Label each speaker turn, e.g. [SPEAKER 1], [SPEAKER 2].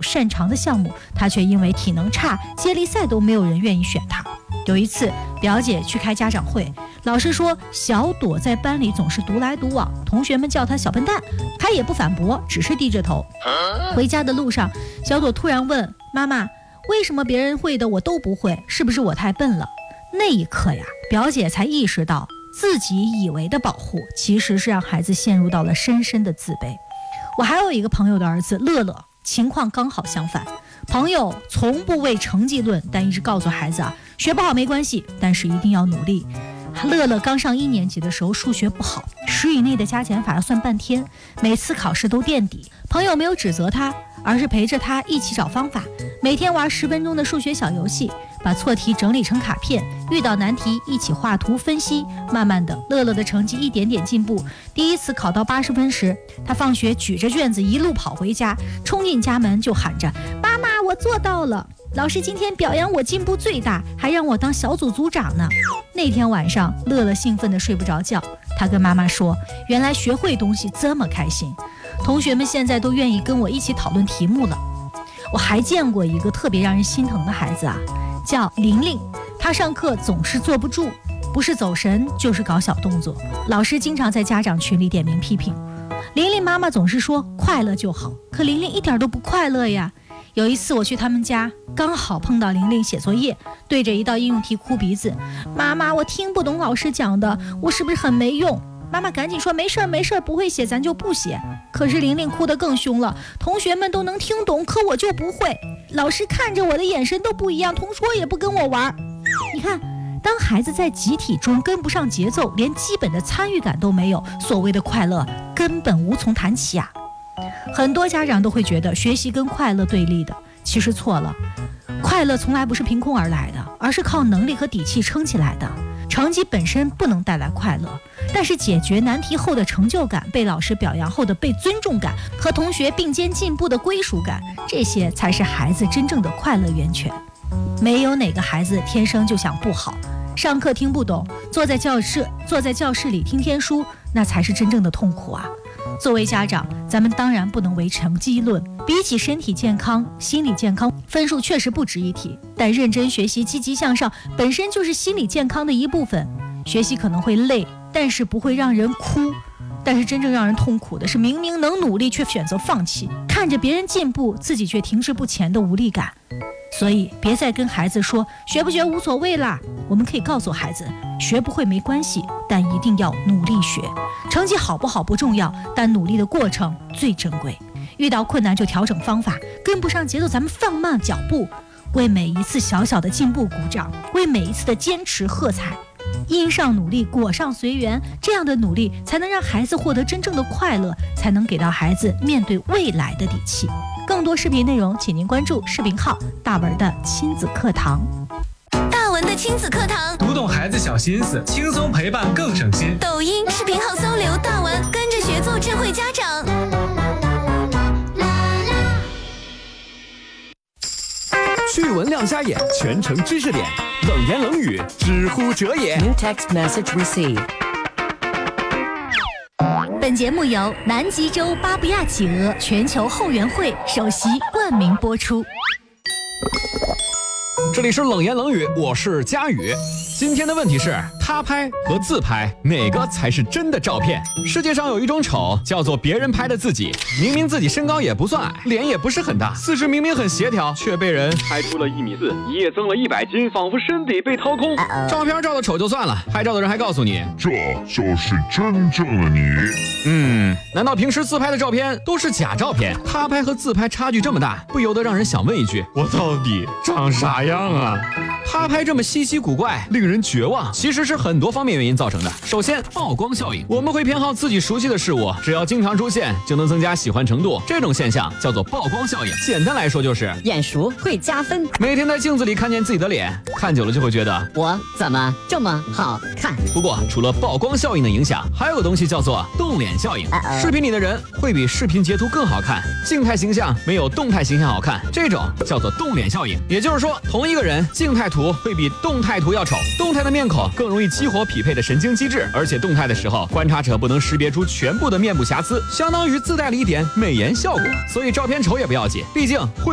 [SPEAKER 1] 擅长的项目，他却因为体能差，接力赛都没有人愿意选他。有一次，表姐去开家长会，老师说小朵在班里总是独来独往，同学们叫她小笨蛋，她也不反驳，只是低着头。回家的路上，小朵突然问妈妈，为什么别人会的我都不会，是不是我太笨了？那一刻呀，表姐才意识到自己以为的保护其实是让孩子陷入到了深深的自卑。我还有一个朋友的儿子乐乐，情况刚好相反。朋友从不为成绩论，但一直告诉孩子学不好没关系，但是一定要努力。乐乐刚上1年级的时候数学不好，10以内的加减法要算半天，每次考试都垫底。朋友没有指责他，而是陪着他一起找方法，每天玩10分钟的数学小游戏，把错题整理成卡片，遇到难题一起画图分析。慢慢的，乐乐的成绩一点点进步。第一次考到80分时，他放学举着卷子一路跑回家，冲进家门就喊着，妈妈，我做到了，老师今天表扬我进步最大，还让我当小组组长呢。那天晚上，乐乐兴奋得睡不着觉，他跟妈妈说，原来学会东西这么开心，同学们现在都愿意跟我一起讨论题目了。我还见过一个特别让人心疼的孩子叫玲玲，她上课总是坐不住，不是走神就是搞小动作，老师经常在家长群里点名批评。玲玲妈妈总是说快乐就好，可玲玲一点都不快乐呀。有一次我去他们家，刚好碰到玲玲写作业，对着一道应用题哭鼻子，妈妈，我听不懂老师讲的，我是不是很没用？妈妈赶紧说，没事儿没事儿，不会写咱就不写。可是玲玲哭得更凶了，同学们都能听懂，可我就不会，老师看着我的眼神都不一样，同桌也不跟我玩。你看，当孩子在集体中跟不上节奏，连基本的参与感都没有，所谓的快乐根本无从谈起啊。很多家长都会觉得学习跟快乐对立的，其实错了。快乐从来不是凭空而来的，而是靠能力和底气撑起来的。成绩本身不能带来快乐，但是解决难题后的成就感，被老师表扬后的被尊重感，和同学并肩进步的归属感，这些才是孩子真正的快乐源泉。没有哪个孩子天生就想不好，上课听不懂，坐在教室里听天书，那才是真正的痛苦啊。作为家长，咱们当然不能唯成绩论，比起身体健康，心理健康分数确实不值一提，但认真学习积极向上本身就是心理健康的一部分。学习可能会累，但是不会让人哭，但是真正让人痛苦的是明明能努力却选择放弃，看着别人进步自己却停滞不前的无力感。所以别再跟孩子说学不学无所谓啦，我们可以告诉孩子，学不会没关系，但一定要努力学。成绩好不好不重要，但努力的过程最珍贵。遇到困难就调整方法，跟不上节奏咱们放慢脚步，为每一次小小的进步鼓掌，为每一次的坚持喝彩。因上努力，果上随缘，这样的努力才能让孩子获得真正的快乐，才能给到孩子面对未来的底气。更多视频内容，请您关注视频号大文的亲子课堂。
[SPEAKER 2] 大文的亲子课堂，
[SPEAKER 3] 读懂孩子小心思，轻松陪伴更省心。
[SPEAKER 2] 抖音视频号搜刘大文，跟着学做智慧家长。
[SPEAKER 4] 趣闻亮瞎眼，全程知识点，冷言冷语，知乎者也。
[SPEAKER 5] New text message received。
[SPEAKER 2] 本节目由南极洲巴布亚企鹅全球后援会首席冠名播出。
[SPEAKER 4] 这里是冷言冷语，我是佳宇。今天的问题是，他拍和自拍哪个才是真的照片？世界上有一种丑叫做别人拍的自己，明明自己身高也不算矮，脸也不是很大，四肢明明很协调，却被人拍出了1.4米，一夜增了100斤，仿佛身体被掏空。照片照的丑就算了，拍照的人还告诉你，
[SPEAKER 6] 这就是真正的你。
[SPEAKER 4] 难道平时自拍的照片都是假照片？他拍和自拍差距这么大，不由得让人想问一句，我到底长啥样啊？他拍这么稀奇古怪，令人绝望，其实是很多方面原因造成的。首先，曝光效应，我们会偏好自己熟悉的事物，只要经常出现，就能增加喜欢程度。这种现象叫做曝光效应。简单来说就是
[SPEAKER 5] 眼熟会加分。
[SPEAKER 4] 每天在镜子里看见自己的脸，看久了就会觉得
[SPEAKER 5] 我怎么这么好看？
[SPEAKER 4] 不过，除了曝光效应的影响，还有个东西叫做动脸效应。视频里的人会比视频截图更好看，静态形象没有动态形象好看，这种叫做动脸效应。也就是说，同一个人，静态图会比动态图要丑，动态的面孔更容易激活匹配的神经机制，而且动态的时候，观察者不能识别出全部的面部瑕疵，相当于自带了一点美颜效果。所以照片丑也不要紧，毕竟会